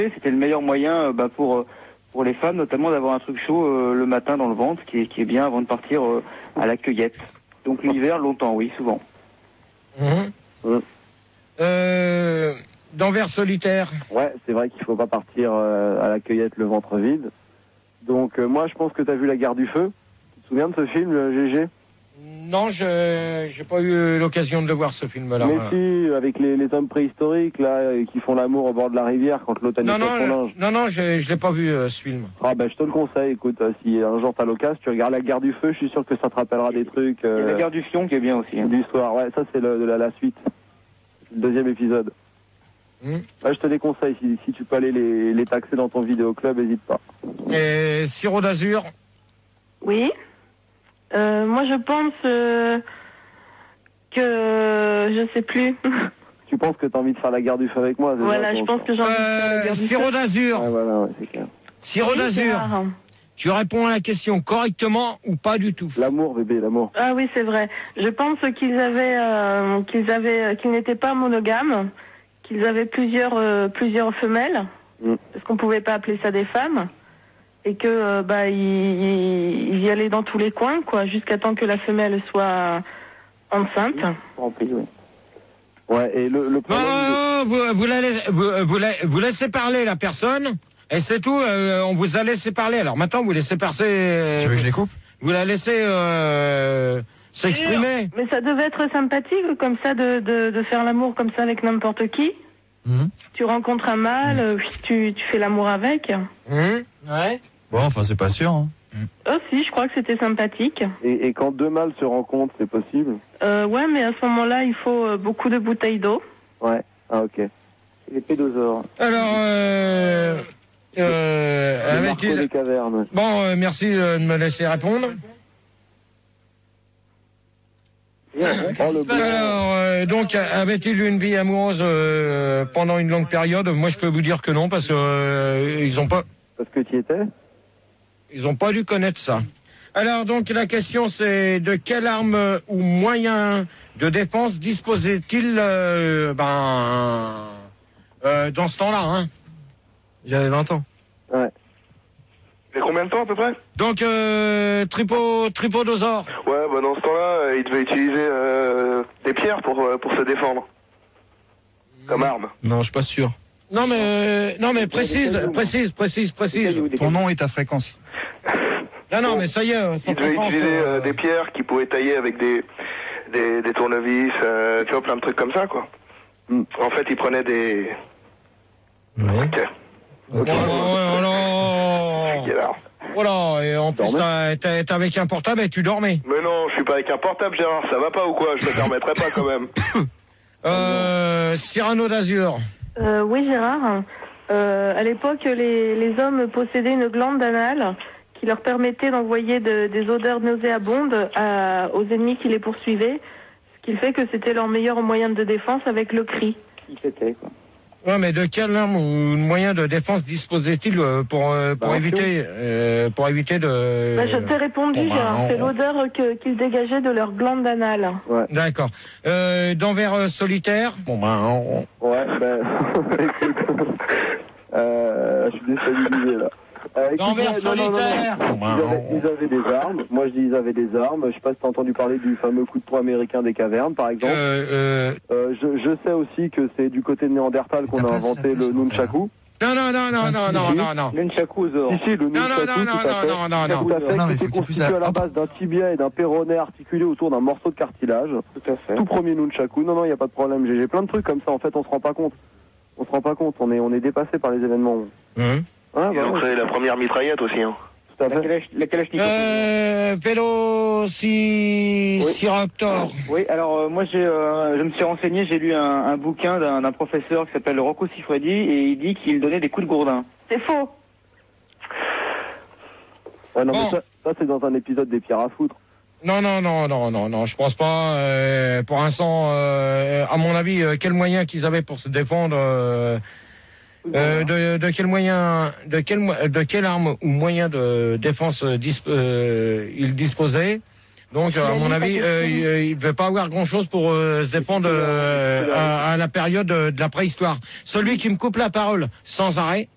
C'était le meilleur moyen pour les femmes, notamment d'avoir un truc chaud le matin dans le ventre, qui est bien avant de partir à la cueillette. Donc l'hiver, longtemps, oui, souvent. D'Anvers solitaire. Ouais, c'est vrai qu'il faut pas partir à la cueillette le ventre vide. Donc moi, je pense que tu as vu La Guerre du Feu. Tu te souviens de ce film, GG? Non, j'ai pas eu l'occasion de le voir, ce film-là. Mais si, avec les hommes préhistoriques là, qui font l'amour au bord de la rivière quand l'autre a son linge. Non, je l'ai pas vu, ce film. Ah je te le conseille, écoute, si un jour t'as l'occasion, tu regardes La Guerre du Feu, je suis sûr que ça te rappellera des trucs. Il y a La Guerre du Fion qui est bien aussi. Du soir, ouais, ça c'est la suite. Le deuxième épisode. Ouais, je te les conseille, si tu peux aller les taxer dans ton vidéoclub, n'hésite pas. Et Sirop d'Azur? Oui. Moi, je pense que je sais plus. Tu penses que t'as envie de faire La Guerre du Feu avec moi? Voilà, je pense que j'ai envie de faire La Guerre du Feu. Sirop d'Azur. Ouais, voilà, ouais, c'est clair. Sirop d'Azur. Tu réponds à la question correctement ou pas du tout? L'amour, bébé, l'amour. Ah oui, c'est vrai. Je pense qu'ils n'étaient pas monogames, qu'ils avaient plusieurs femelles, parce qu'on pouvait pas appeler ça des femmes. Et que ils y allaient dans tous les coins, quoi, jusqu'à temps que la femelle soit enceinte. Ouais, et le problème... vous laissez parler la personne, et c'est tout, on vous a laissé parler. Alors maintenant, vous laissez passer... Tu veux que je les coupe? Vous la laissez s'exprimer. Mais ça devait être sympathique, comme ça, de faire l'amour comme ça avec n'importe qui. Tu rencontres un mâle, tu fais l'amour avec. Ouais. Bon, enfin, c'est pas sûr. Hein. Oh si, je crois que c'était sympathique. Et quand deux mâles se rencontrent, c'est possible? Ouais, mais à ce moment-là, il faut beaucoup de bouteilles d'eau. Ouais, ah ok. Les pédosaures. Alors, Marco des cavernes. Bon, merci de me laisser répondre. Alors, donc, avait-il eu une vie amoureuse pendant une longue période? Moi, je peux vous dire que non, parce que ils ont pas. Parce que tu y étais? Ils ont pas dû connaître ça. Alors, donc, la question, c'est de quelle arme ou moyen de défense disposait-il dans ce temps-là, hein? J'avais 20 ans. Ouais. Et combien de temps à peu près? Donc, tripodosaure. Ouais, dans ce temps-là, il devait utiliser des pierres pour se défendre. Comme arme. Non, je suis pas sûr. Non mais précise. Ton nom et ta fréquence. Non, mais ça y est, il devait utiliser des pierres qu'il pouvait tailler avec des tournevis, tu vois, plein de trucs comme ça, quoi. En fait, il prenait des... Ouais. Ok. Voilà, et en plus, t'es avec un portable et tu dormais. Mais non, je suis pas avec un portable, Gérard, ça va pas ou quoi? Je me permettrai pas quand même. Cyrano d'Azur. Oui, Gérard. À l'époque, les hommes possédaient une glande anale qui leur permettait d'envoyer des odeurs nauséabondes aux ennemis qui les poursuivaient, ce qui fait que c'était leur meilleur moyen de défense avec le cri. Qui c'était, quoi. Ouais, mais de quel arme ou moyen de défense disposait-il pour éviter de... Je t'ai répondu, Gérard. C'est l'odeur qu'ils dégageaient de leur glande anale. Ouais. D'accord. D'Anvers solitaire. Ouais, je suis déstabilisé, là. D'Anvers solitaire. Ils avaient des armes. Moi, je dis ils avaient des armes. Je sais pas si t'as entendu parler du fameux coup de poing américain des cavernes, par exemple. Je sais aussi que c'est du côté de Néandertal qu'on a inventé le nunchaku. Non. Nunchaku aux or. Si, le nunchaku, tout à fait, qui était constitué à la base d'un tibia et d'un péroné articulé autour d'un morceau de cartilage. Tout à fait. Tout premier nunchaku. Non, il n'y a pas de problème. J'ai plein de trucs comme ça. En fait, on se rend pas compte. On est dépassé par les événements. Ils ont créé la première mitraillette aussi, hein. Tout à fait. La Kalachnikov. Vélociraptor. Oui, alors moi je me suis renseigné, j'ai lu un bouquin d'un professeur qui s'appelle Rocco Siffredi et il dit qu'il donnait des coups de gourdin. C'est faux. Ouais, non, mais ça c'est dans un épisode des Pierres à foutre. Non, je pense pas. Pour l'instant, à mon avis, quel moyen qu'ils avaient pour se défendre de quelle arme ou moyen de défense ils disposaient. Donc, à mon avis, il ne devait pas avoir grand-chose pour se défendre à la période de la préhistoire. Celui qui me coupe la parole sans arrêt,